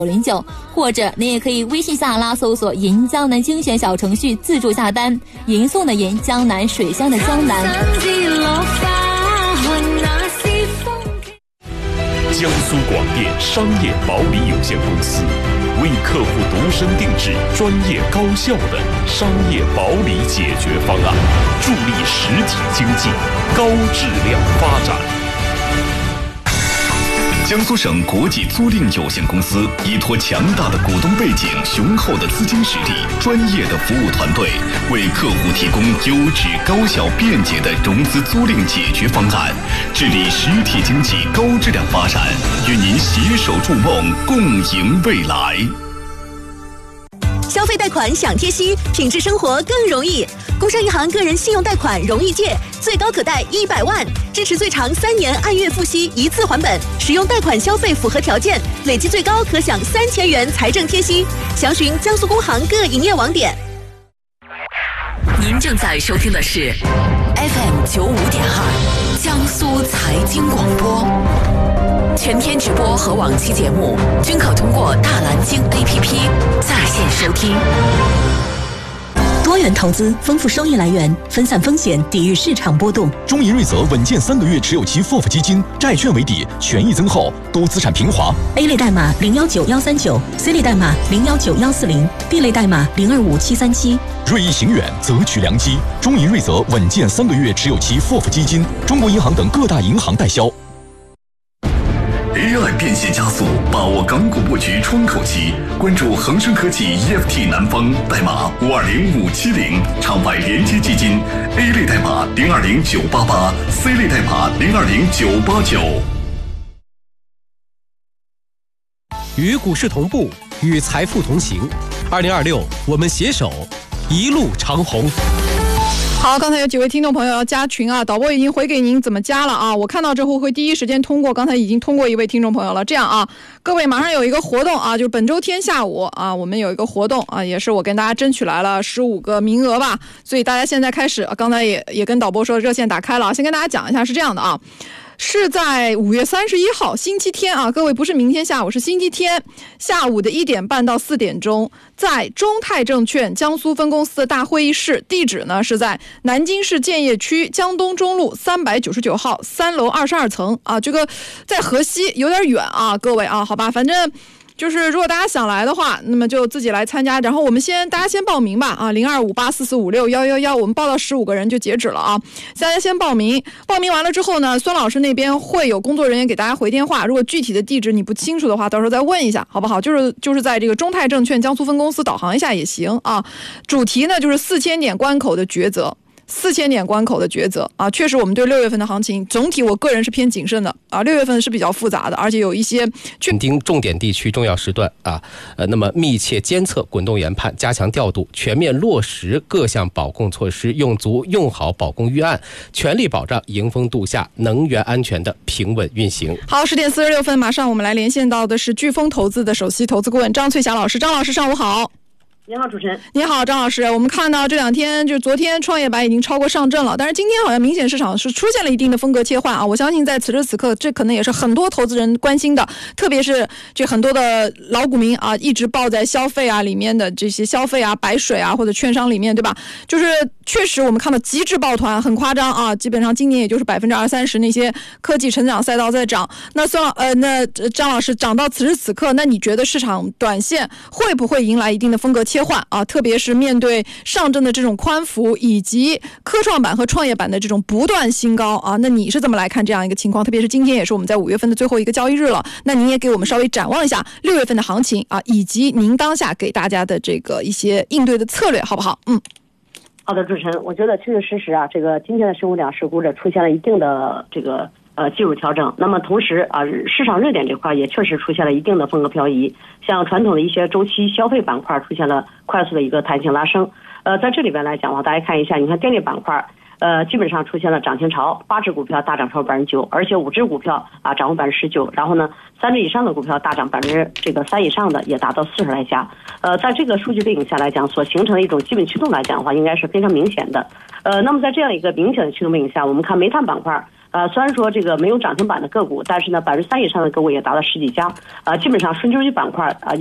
909，或者您也可以微信下拉搜索银江南精选小程序自助下单，银送的银，江南水乡的江南。 江苏广电商业保理有限公司为客户度身定制专业高效的商业保理解决方案，助力实体经济高质量发展。 江苏省国际租赁有限公司依托强大的股东背景、雄厚的资金实力、专业的服务团队，为客户提供优质、高效、便捷的融资租赁解决方案，致力实体经济高质量发展，与您携手筑梦，共赢未来。 消费贷款享贴息，品质生活更容易。工商银行个人信用贷款容易借，最高可贷100万，支持最长3年按月付息，一次还本。使用贷款消费符合条件，累计最高可享3000元财政贴息。详询江苏工行各营业网点。 您正在收听的是 FM 95.2江苏财经广播。全天直播和往期节目均可通过大蓝鲸 APP 在线收听。 多元投资，丰富收益来源，分散风险，抵御市场波动。 中银瑞泽稳健3个月持有期 FOF 基金，债券为底，权益增厚，多资产平滑。 A 类代码019139，C 类代码019140，B 类代码025737。 锐意行远，择取良机。中银瑞泽稳健3个月持有期 FOF 基金，中国银行等各大银行代销。 AI 变现加速，把握港股布局窗口期，关注恒生科技 EFT 南方代码520570，场外连接基金 A 类代码020988，C 类代码020989。 与股市同步，与财富同行。2026，我们携手一路长虹。 好，刚才有几位听众朋友要加群啊，导播已经回给您怎么加了啊，我看到之后会第一时间通过，刚才已经通过一位听众朋友了。这样啊，各位马上有一个活动啊，就是本周天下午啊，我们有一个活动啊，也是我跟大家争取来了15个名额吧，所以大家现在开始，刚才也跟导播说热线打开了，先跟大家讲一下是这样的啊。是在5月31号星期天啊，各位不是明天下午，是星期天下午的1点半到4点钟，在中泰证券江苏分公司的大会议室，地址呢是在南京市建邺区江东中路399号3楼22层啊，这个在河西有点远啊，各位啊，好吧，反正就是如果大家想来的话，那么就自己来参加，然后大家先报名吧啊，0258445611，我们报到15个人就截止了啊，大家先报名完了之后呢，孙老师那边会有工作人员给大家回电话，如果具体的地址你不清楚的话，到时候再问一下好不好，就是在这个中泰证券江苏分公司导航一下也行啊，主题呢就是4000点关口的抉择，4000点关口的抉择啊，确实我们对6月份的行情总体我个人是偏谨慎的啊，6月份是比较复杂的，而且有一些紧盯重点地区重要时段啊，那么密切监测滚动研判，加强调度，全面落实各项保供措施，用足用好保供预案，全力保障迎峰度夏能源安全的平稳运行。 好，10点46分，马上我们来连线到的是飓风投资的首席投资顾问张翠霞老师，张老师上午好。 你好，主持人。 你好，张老师。我们看到这2天，就是昨天创业板已经超过上证了，但是今天好像明显市场是出现了一定的风格切换啊。我相信在此时此刻，这可能也是很多投资人关心的，特别是这很多的老股民啊，一直抱在消费啊里面的这些消费啊、白水啊或者券商里面，对吧？就是确实我们看到极致抱团，很夸张啊，基本上今年也就是20%-30%那些科技成长赛道在涨。那张老师涨到此时此刻，那你觉得市场短线会不会迎来一定的风格切换啊？特别是面对上证的这种宽幅，以及科创板和创业板的这种不断新高啊，那你是怎么来看这样一个情况？特别是今天也是我们在5月份的最后一个交易日了，那您也给我们稍微展望一下6月份的行情啊，以及您当下给大家的这个一些应对的策略，好不好？ 好的，主持人，我觉得确确实实啊，这个今天的深沪两市股指出现了一定的这个技术调整，那么同时啊，市场热点这块也确实出现了一定的风格漂移，像传统的一些周期消费板块出现了快速的一个弹性拉升。在这里边来讲的话，大家看一下，你看电力板块基本上出现了涨停潮，8只股票大涨超过9%，而且5只股票啊涨过19%，然后呢3只以上的股票大涨3%以上的也达到40来家。 在这个数据背景下来讲，所形成的一种基本驱动来讲的话，应该是非常明显的。那么在这样一个明显的驱动背景下，我们看煤炭板块。虽然说这个没有涨停板的个股，但是呢，3%以上的个股也达到10几家。基本上顺周期板块